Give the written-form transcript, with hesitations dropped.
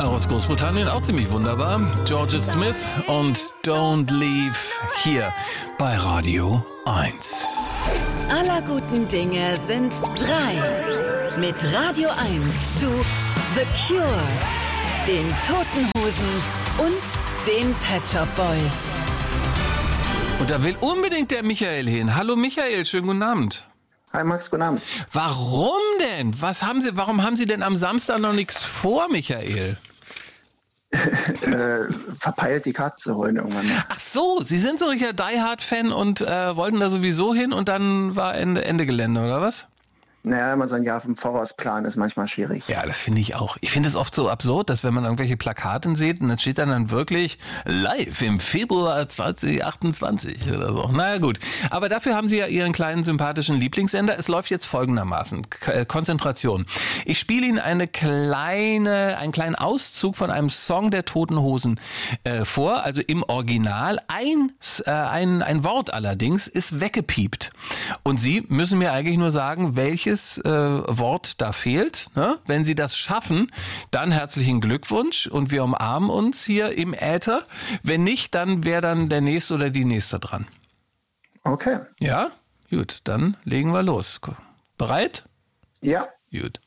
Aus Großbritannien auch ziemlich wunderbar. George Smith und Don't Leave hier bei Radio 1. Aller guten Dinge sind drei. Mit Radio 1 zu The Cure, den Toten Hosen und den Pet Shop Boys. Und da will unbedingt der Michael hin. Hallo Michael, schönen guten Abend. Hi Max, guten Abend. Warum denn? Warum haben Sie denn am Samstag noch nichts vor, Michael? Verpeilt die Karte zu holen irgendwann. Ach so, Sie sind so richtiger Die Hard-Fan und wollten da sowieso hin und dann war Ende Gelände, oder was? Naja, wenn man so ein Jahr vom Voraus planen, ist manchmal schwierig. Ja, das finde ich auch. Ich finde es oft so absurd, dass wenn man irgendwelche Plakate sieht und dann steht dann wirklich live im Februar 2028 oder so. Naja gut, aber dafür haben Sie ja Ihren kleinen sympathischen Lieblingssender. Es läuft jetzt folgendermaßen. Konzentration. Ich spiele Ihnen einen kleinen Auszug von einem Song der Toten Hosen vor, also im Original. Ein Wort allerdings ist weggepiept. Und Sie müssen mir eigentlich nur sagen, welches Wort da fehlt. Ne? Wenn Sie das schaffen, dann herzlichen Glückwunsch und wir umarmen uns hier im Äther. Wenn nicht, dann wäre dann der Nächste oder die Nächste dran. Okay. Ja? Gut, dann legen wir los. Bereit? Ja. Gut.